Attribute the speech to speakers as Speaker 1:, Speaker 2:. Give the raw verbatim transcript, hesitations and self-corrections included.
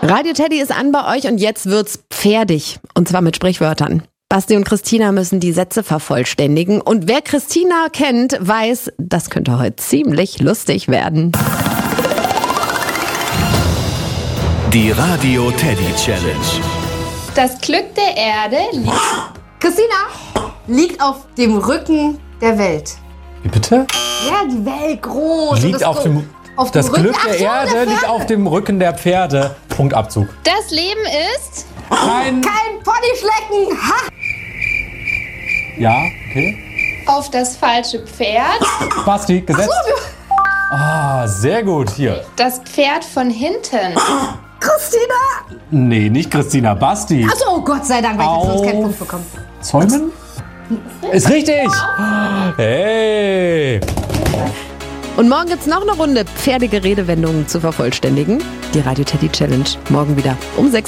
Speaker 1: Radio Teddy ist an bei euch und jetzt wird's pferdig. Und zwar mit Sprichwörtern. Basti und Christina müssen die Sätze vervollständigen. Und wer Christina kennt, weiß, das könnte heute ziemlich lustig werden.
Speaker 2: Die Radio Teddy Challenge.
Speaker 3: Das Glück der Erde liegt...
Speaker 4: Christina liegt auf dem Rücken der Welt.
Speaker 5: Wie bitte?
Speaker 4: Ja, die Welt groß.
Speaker 5: Liegt auf dem...
Speaker 4: Auf
Speaker 5: das
Speaker 4: dem
Speaker 5: Glück
Speaker 4: Rücken-
Speaker 5: der
Speaker 4: Ach so,
Speaker 5: Erde
Speaker 4: der
Speaker 5: liegt
Speaker 4: Pferde.
Speaker 5: auf dem Rücken der Pferde. Punktabzug.
Speaker 3: Das Leben ist...
Speaker 5: Kein...
Speaker 4: Kein Ponyschlecken. Ha!
Speaker 5: Ja, okay.
Speaker 3: Auf das falsche Pferd.
Speaker 5: Basti, Gesetz. Ah, sehr gut. Hier.
Speaker 3: Das Pferd von hinten.
Speaker 4: Christina!
Speaker 5: Nee, nicht Christina. Basti.
Speaker 4: Achso, Gott sei Dank, weil ich jetzt sonst keinen
Speaker 5: Auf-
Speaker 4: Punkt bekommen.
Speaker 5: Zäumen? Ist richtig. Hey.
Speaker 1: Und morgen gibt's noch eine Runde pferdige Redewendungen zu vervollständigen. Die Radio Teddy Challenge. Morgen wieder um sechs.